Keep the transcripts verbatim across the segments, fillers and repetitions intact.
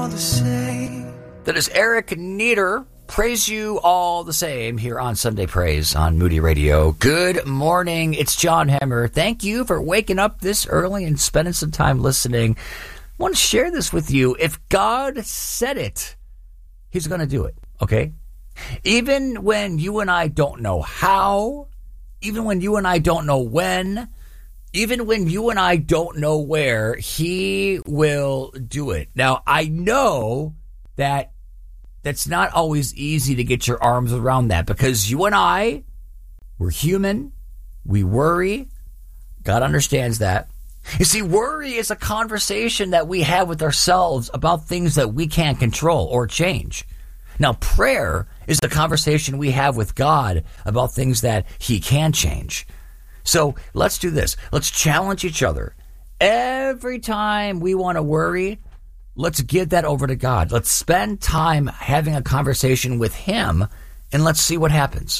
all the same. That is Eric Nieder. Praise you all the same here on Sunday Praise on Moody Radio. Good morning. It's John Hemmer. Thank you for waking up this early and spending some time listening. I want to share this with you. If God said it, He's going to do it, okay? Even when you and I don't know how, even when you and I don't know when, even when you and I don't know where, He will do it. Now, I know that that's not always easy to get your arms around that because you and I, we're human. We worry. God understands that. You see, worry is a conversation that we have with ourselves about things that we can't control or change. Now, prayer is the conversation we have with God about things that He can change. So let's do this. Let's challenge each other. Every time we want to worry, let's give that over to God. Let's spend time having a conversation with Him, and let's see what happens.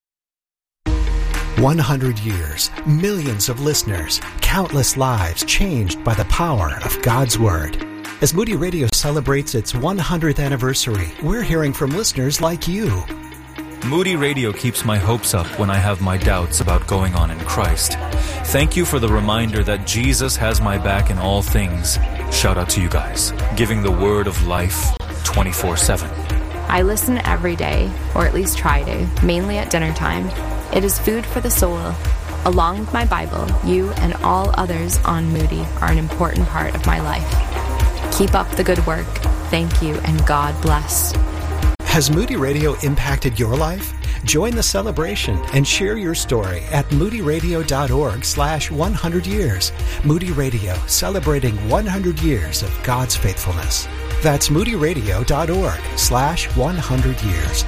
one hundred years, millions of listeners, countless lives changed by the power of God's Word. As Moody Radio celebrates its one hundredth anniversary, we're hearing from listeners like you. Moody Radio keeps my hopes up when I have my doubts about going on in Christ. Thank you for the reminder that Jesus has my back in all things. Shout out to you guys, giving the word of life twenty-four seven. I listen every day, or at least try to, mainly at dinner time. It is food for the soul. Along with my Bible, you and all others on Moody are an important part of my life. Keep up the good work. Thank you, and God bless. Has Moody Radio impacted your life? Join the celebration and share your story at moodyradio.org slash 100 years. Moody Radio, celebrating one hundred years of God's faithfulness. That's moodyradio.org slash 100 years.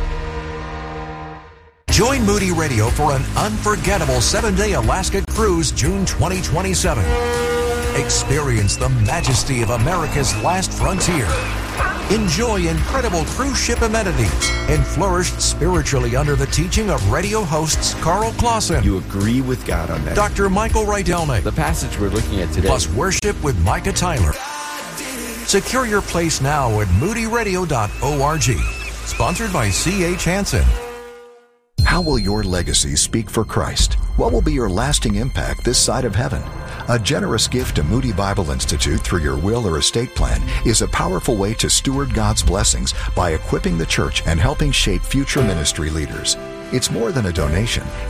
Join Moody Radio for an unforgettable seven-day Alaska cruise June twenty twenty-seven. Experience the majesty of America's last frontier. Enjoy incredible cruise ship amenities and flourish spiritually under the teaching of radio hosts Carl Clausen. You agree with God on that. Doctor Michael Rydelnik. The passage we're looking at today. Plus worship with Micah Tyler. Secure your place now at moody radio dot org. Sponsored by C H Hansen. How will your legacy speak for Christ? What will be your lasting impact this side of heaven? A generous gift to Moody Bible Institute through your will or estate plan is a powerful way to steward God's blessings by equipping the church and helping shape future ministry leaders. It's more than a donation.